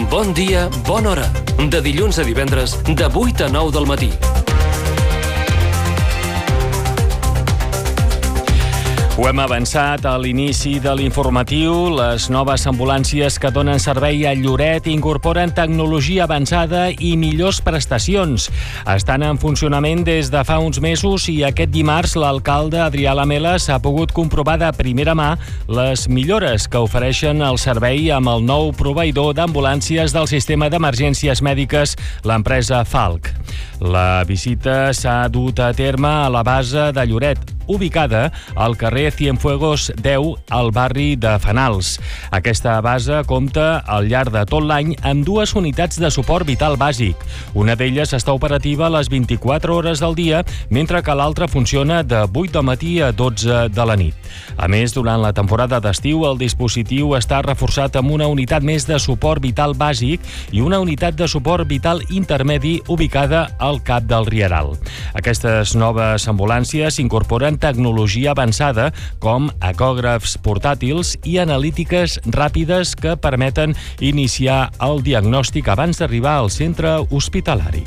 Bon dia, bona hora. De dilluns a divendres, de 8 a 9 del matí. Ho hem avançat a l'inici de l'informatiu. Les noves ambulàncies que donen servei a Lloret incorporen tecnologia avançada i millors prestacions. Estan en funcionament des de fa uns mesos i aquest dimarts l'alcalde Adrià Lamela s'ha pogut comprovar de primera mà les millores que ofereixen el servei amb el nou proveïdor d'ambulàncies del sistema d'emergències mèdiques, l'empresa Falc. La visita s'ha dut a terme a la base de Lloret, ubicada al carrer Cienfuegos 10, al barri de Fenals. Aquesta base compta al llarg de tot l'any amb dues unitats de suport vital bàsic. Una d'elles està operativa a les 24 hores del dia, mentre que l'altra funciona de 8 del matí a 12 de la nit. A més, durant la temporada d'estiu, el dispositiu està reforçat amb una unitat més de suport vital bàsic i una unitat de suport vital intermedi ubicada al cap del Rieral. Aquestes noves ambulàncies incorporen tecnologia avançada com ecògrafs portàtils i analítiques ràpides que permeten iniciar el diagnòstic abans d'arribar al centre hospitalari.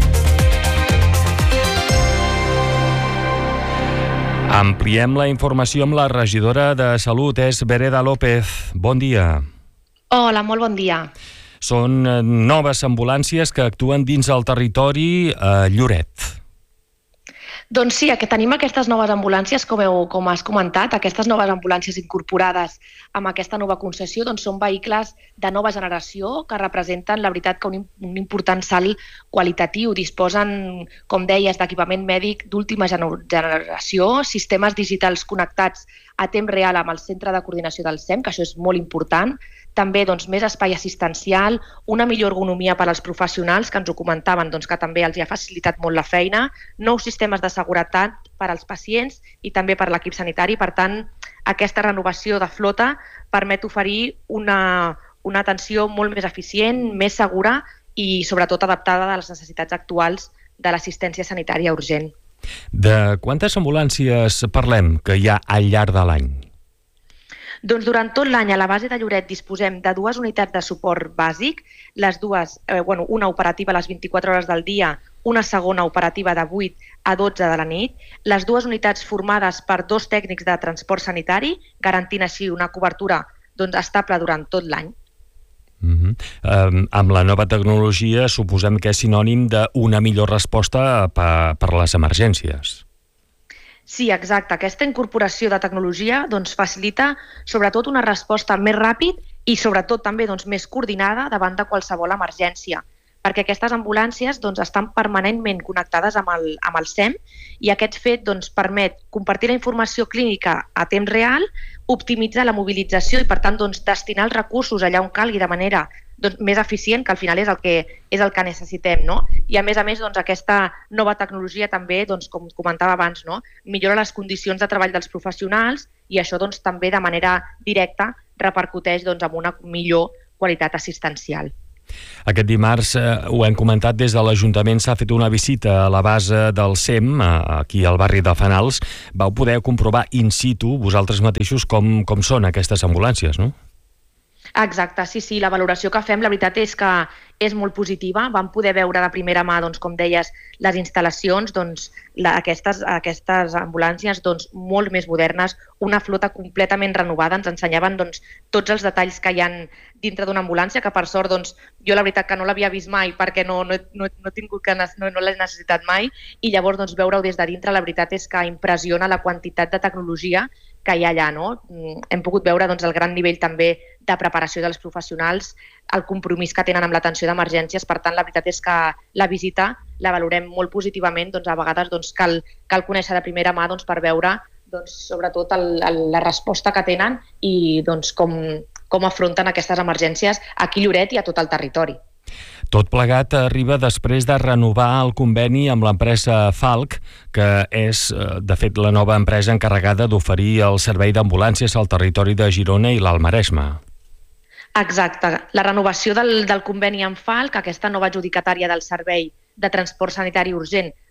Ampliem la informació amb la regidora de Salut, és Vereda López. Bon dia. Hola, molt bon dia. Són noves ambulàncies que actuen dins el territori a Lloret. Doncs sí, tenim aquestes noves ambulàncies, com has comentat. Aquestes noves ambulàncies incorporades amb aquesta nova concessió són vehicles de nova generació que representen, la veritat, que un important salt qualitatiu. Disposen, com deies, d'equipament mèdic d'última generació, sistemes digitals connectats a temps real amb el centre de coordinació del SEM, que això és molt important. També més espai assistencial, una millor ergonomia per als professionals, que ens ho comentaven, que també els ha facilitat molt la feina, nous sistemes de seguretat per als pacients i també per l'equip sanitari. Per tant, aquesta renovació de flota permet oferir una atenció molt més eficient, més segura i sobretot adaptada a les necessitats actuals de l'assistència sanitària urgent. De quantes ambulàncies parlem que hi ha al llarg de l'any? Doncs durant tot l'any a la base de Lloret disposem de dues unitats de suport bàsic, les dues, una operativa a les 24 hores del dia, una segona operativa de 8 a 12 de la nit, les dues unitats formades per dos tècnics de transport sanitari, garantint així una cobertura estable durant tot l'any. Amb la nova tecnologia suposem que és sinònim d'una millor resposta per les emergències. Sí, exacte. Aquesta incorporació de tecnologia facilita sobretot una resposta més ràpid i sobretot també més coordinada davant de qualsevol emergència, perquè aquestes ambulàncies estan permanentment connectades amb el SEM i aquest fet permet compartir la informació clínica a temps real, optimitzar la mobilització i per tant destinar els recursos allà on calgui de manera més eficient, que al final és el que necessitem, no? I a més, aquesta nova tecnologia també, com comentava abans, millora les condicions de treball dels professionals i això també de manera directa repercuteix amb una millor qualitat assistencial. Aquest dimarts, ho hem comentat, des de l'Ajuntament s'ha fet una visita a la base del SEM, aquí al barri de Fenals. Vau poder comprovar in situ vosaltres mateixos com són aquestes ambulàncies, no? Exacte, sí, la valoració que fem, la veritat és que és molt positiva. Vam poder veure de primera mà, com deies, les instal·lacions, aquestes ambulàncies molt més modernes, una flota completament renovada. Ens ensenyaven tots els detalls que hi ha dintre d'una ambulància, que per sort jo la veritat que no l'havia vist mai perquè no l'he necessitat mai, i llavors veure-ho des de dintre, la veritat és que impressiona la quantitat de tecnologia que hi ha allà, no? Hem pogut veure el gran nivell també de preparació dels professionals, el compromís que tenen amb l'atenció d'emergències. Per tant, la veritat és que la visita la valorem molt positivament. A vegades cal conèixer de primera mà per veure sobretot la resposta que tenen i com afronten aquestes emergències aquí a Lloret i a tot el territori. Tot plegat arriba després de renovar el conveni amb l'empresa Falc, que és, de fet, la nova empresa encarregada d'oferir el servei d'ambulàncies al territori de Girona i l'Alt Maresme. Exacte. La renovació del conveni amb Falc, aquesta nova adjudicatària del servei de transport sanitari urgent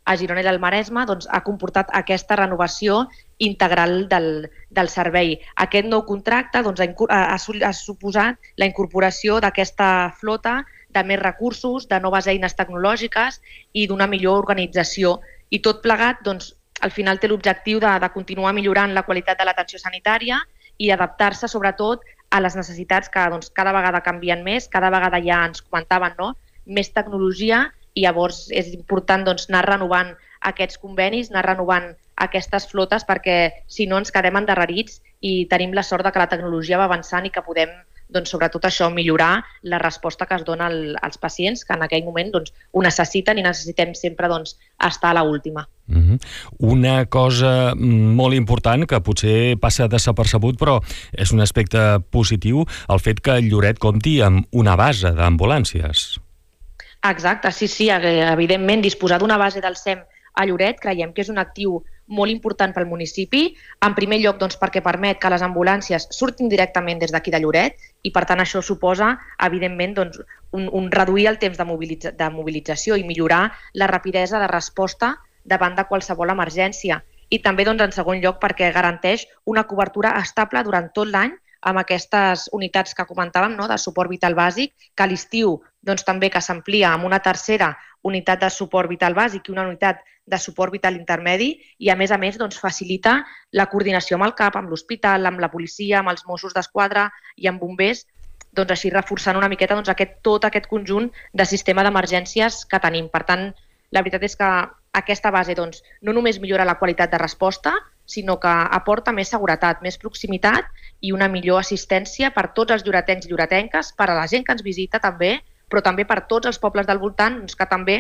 a Girona i al Maresme, doncs, ha comportat aquesta renovació integral del servei. Aquest nou contracte doncs, ha suposat la incorporació d'aquesta flota de més recursos, de noves eines tecnològiques i d'una millor organització. I tot plegat, doncs, al final té l'objectiu de continuar millorant la qualitat de l'atenció sanitària i adaptar-se sobretot a les necessitats que doncs, cada vegada canvien més, cada vegada ja ens comentaven, no? Més tecnologia, i llavors és important doncs, anar renovant aquests convenis, anar renovant aquestes flotes, perquè si no ens quedem endarrerits i tenim la sort que la tecnologia va avançant i que podem, doncs, sobretot això, millorar la resposta que es dona als pacients que en aquell moment doncs, ho necessiten i necessitem sempre doncs, estar a l'última. Una cosa molt important que potser passa desapercebut, però és un aspecte positiu, el fet que Lloret compti amb una base d'ambulàncies. Exacte, sí, evidentment disposar d'una base del SEM a Lloret creiem que és un actiu molt important pel municipi, en primer lloc doncs, perquè permet que les ambulàncies surtin directament des d'aquí de Lloret i per tant això suposa evidentment doncs, un reduir el temps de mobilització i millorar la rapidesa de resposta davant de qualsevol emergència. I també doncs, en segon lloc perquè garanteix una cobertura estable durant tot l'any amb aquestes unitats que comentàvem, no, de suport vital bàsic, que a l'estiu doncs, també que s'amplia amb una tercera unitat de suport vital bàsic i una unitat de suport vital intermedi i a més doncs, facilita la coordinació amb el CAP, amb l'hospital, amb la policia, amb els Mossos d'Esquadra i amb bombers, doncs així reforçant una miqueta doncs, tot aquest conjunt de sistema d'emergències que tenim. Per tant, la veritat és que aquesta base doncs, no només millora la qualitat de resposta, sinó que aporta més seguretat, més proximitat i una millor assistència per tots els lloretencs i lloretenques, per a la gent que ens visita també, però també per tots els pobles del voltant doncs, que també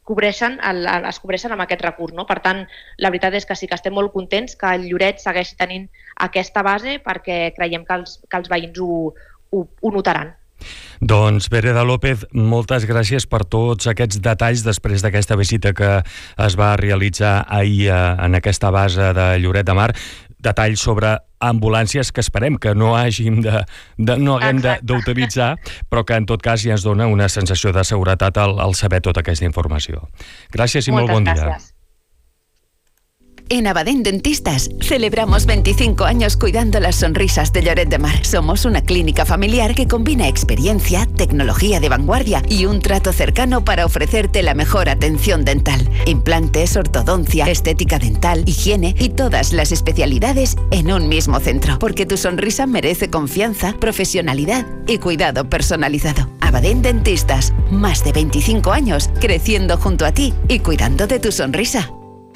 es cobreixen amb aquest recurs. No? Per tant, la veritat és que sí que estem molt contents que el Lloret segueixi tenint aquesta base perquè creiem que els veïns ho notaran. Doncs, Vereda López, moltes gràcies per tots aquests detalls després d'aquesta visita que es va realitzar ahir en aquesta base de Lloret de Mar. Detalls sobre ambulàncies que esperem que no haguem d'utilitzar, però que en tot cas ja ens dona una sensació de seguretat al saber tota aquesta informació. Gràcies i molt bon dia. Gràcies. En Abadén Dentistas celebramos 25 años cuidando las sonrisas de Lloret de Mar. Somos una clínica familiar que combina experiencia, tecnología de vanguardia y un trato cercano para ofrecerte la mejor atención dental. Implantes, ortodoncia, estética dental, higiene y todas las especialidades en un mismo centro. Porque tu sonrisa merece confianza, profesionalidad y cuidado personalizado. Abadén Dentistas, más de 25 años creciendo junto a ti y cuidando de tu sonrisa.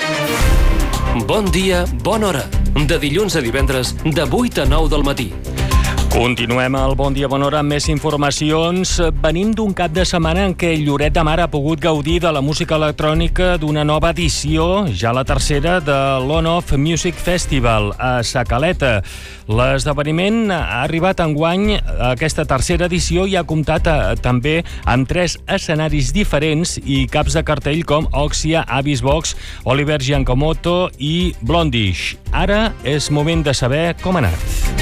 Bon dia, bona hora. De dilluns a divendres, de 8 a 9 del matí. Continuem al Bon Dia, Bona Hora amb més informacions. Venim d'un cap de setmana en què Lloret de Mar ha pogut gaudir de la música electrònica d'una nova edició, ja la tercera, de l'On-Off Music Festival a Sa Caleta. L'esdeveniment ha arribat enguany a aquesta tercera edició i ha comptat també amb 3 escenaris diferents i caps de cartell com Oxia, Avis Vox, Oliver Giacomoto i Blondish. Ara és moment de saber com ha anat.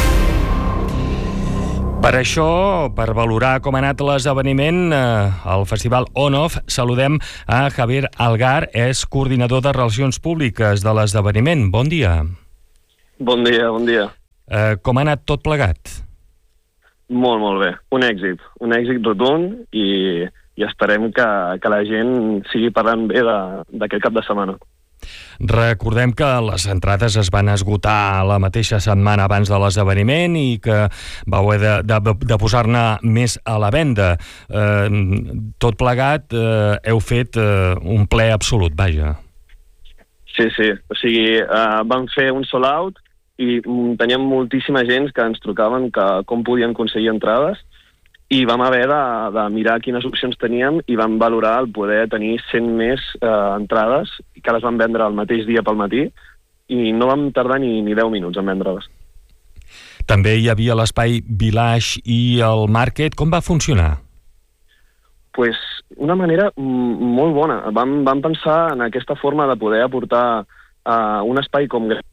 Per això, per valorar com ha anat l'esdeveniment, al Festival On-Off, saludem a Javier Algar, és coordinador de Relacions Públiques de l'esdeveniment. Bon dia. Bon dia, bon dia. Com ha anat tot plegat? Molt, molt bé. Un èxit rotund i esperem que la gent sigui parlant bé d'aquest cap de setmana. Recordem que les entrades es van esgotar la mateixa setmana abans de l'esdeveniment i que vau haver de posar-ne més a la venda. Tot plegat heu fet un ple absolut, vaja. Sí. O sigui, vam fer un sold out i teníem moltíssima gent que ens trucaven com podien aconseguir entrades i vam haver de mirar quines opcions teníem i vam valorar el poder tenir 100 més entrades que les vam vendre el mateix dia pel matí i no vam tardar ni 10 minuts en vendre-les. També hi havia l'espai Village i el Market. Com va funcionar? Pues una manera molt bona. Vam pensar en aquesta forma de poder aportar un espai com gran.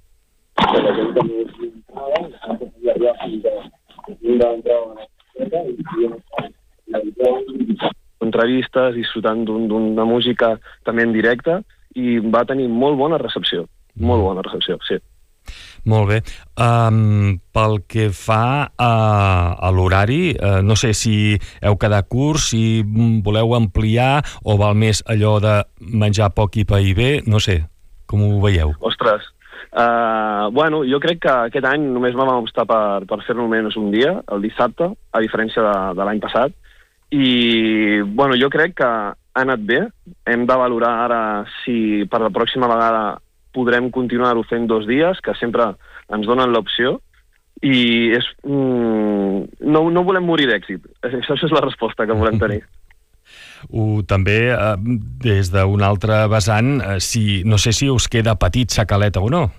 Entrevistes, disfrutant d'una música també en directe i va tenir molt bona recepció. Molt bona recepció, sí. Molt bé. Pel que fa a l'horari, no sé si heu quedat curts, si voleu ampliar o val més allò de menjar poc i pair bé, no sé, com ho veieu? Ostres, bueno, jo crec que aquest any només vam optar per fer-ne almenys un dia, el dissabte, a diferència de l'any passat, i bueno, jo crec que ha anat bé. Hem de valorar ara si per la pròxima vegada podrem continuar-ho fent 2 dies, que sempre ens donen l'opció, i no volem morir d'èxit. Això és la resposta que volem tenir. També, des d'un altre vessant, no sé si us queda petit sa caleta o no.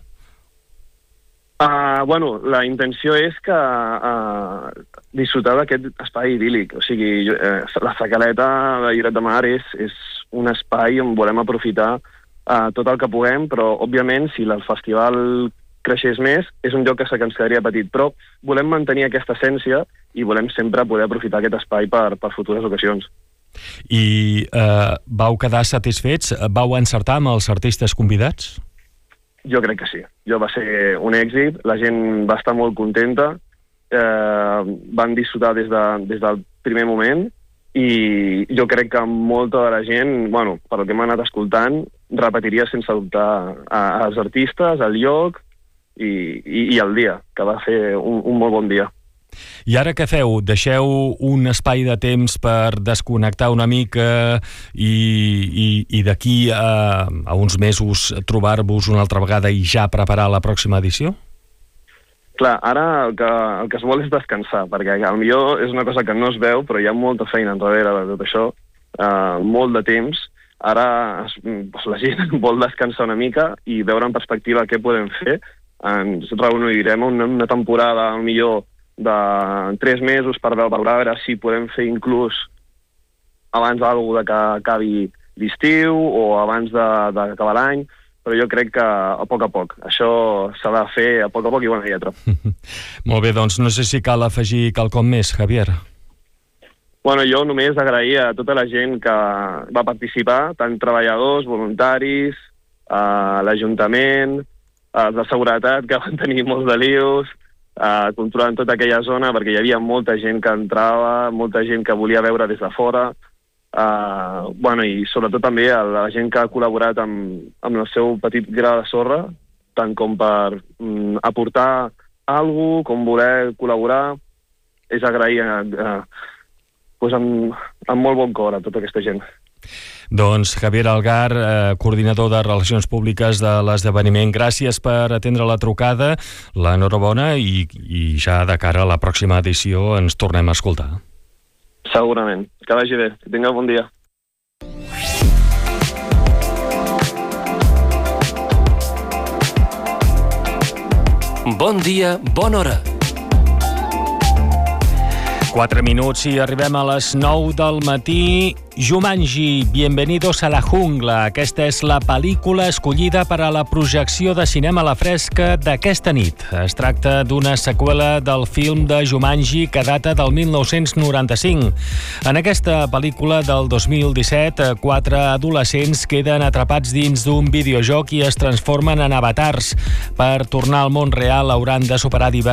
Bueno, la intenció és que disfrutar d'aquest espai idíl·lic. O sigui, la Sacaleta de Lloret de Mar és un espai on volem aprofitar tot el que puguem, però, òbviament, si el festival creixés més, és un lloc que ens quedaria petit. Però volem mantenir aquesta essència i volem sempre poder aprofitar aquest espai per futures ocasions. I vau quedar satisfets? Vau encertar amb els artistes convidats? Jo crec que sí. Va ser un èxit, la gent va estar molt contenta, van disfrutar des del primer moment, i jo crec que molta de la gent, bueno, per el que m'ha anat escoltant, repetiria sense dubtar els artistes, el lloc i el dia, que va ser un molt bon dia. I ara què feu? Deixeu un espai de temps per desconnectar una mica i d'aquí a uns mesos trobar-vos una altra vegada i ja preparar la pròxima edició? Clar, ara el que es vol és descansar, perquè potser és una cosa que no es veu, però hi ha molta feina enrere de tot això, molt de temps. Ara la gent vol descansar una mica i veure en perspectiva què podem fer. Ens reunirem una temporada, potser de 3 mesos, per veure si podem fer inclús abans d'alguna que acabi l'estiu o abans d'acabar l'any, però jo crec que a poc. Això s'ha de fer a poc i bona lletra. Molt bé, doncs no sé si cal afegir quelcom més, Javier. Bueno, jo només agrair a tota la gent que va participar, tant treballadors, voluntaris, l'Ajuntament, els de seguretat, que van tenir molts de lius, controlant tota aquella zona, perquè hi havia molta gent que entrava, molta gent que volia veure des de fora, i sobretot també a la gent que ha col·laborat amb el seu petit gra de sorra, tant com per aportar alguna cosa, com voler col·laborar. És agrair amb molt bon cor a tota aquesta gent. Doncs Javier Algar, coordinador de Relacions Públiques de l'esdeveniment, gràcies per atendre la trucada, l'enhorabona, i ja de cara a la pròxima edició ens tornem a escoltar. Segurament. Que vagi bé. Que tingueu bon dia. Bon dia, bona hora. 4 minuts i arribem a les 9 del matí. Jumanji, bienvenidos a la jungla. Aquesta és la pel·lícula escollida per a la projecció de cinema a la fresca d'aquesta nit. Es tracta d'una seqüela del film de Jumanji que data del 1995. En aquesta pel·lícula del 2017, 4 adolescents queden atrapats dins d'un videojoc i es transformen en avatars. Per tornar al món real hauran de superar diversos